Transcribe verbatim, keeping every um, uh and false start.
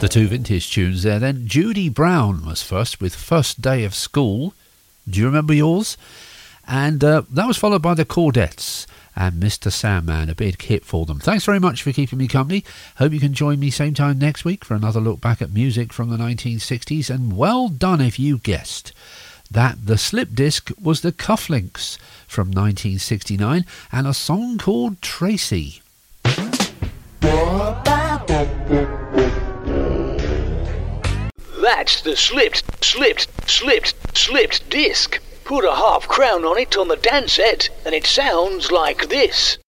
The two vintage tunes there then. Judy Brown was first with First Day of School. Do you remember yours? And uh, that was followed by the Chordettes and Mister Sandman, a big hit for them. Thanks very much for keeping me company. Hope you can join me same time next week for another look back at music from the nineteen sixties. And well done if you guessed that the slip disc was the Cufflinks from nineteen sixty-nine and a song called Tracy. That's the slipped, slipped, slipped, slipped disc. Put a half crown on it on the dance set and it sounds like this.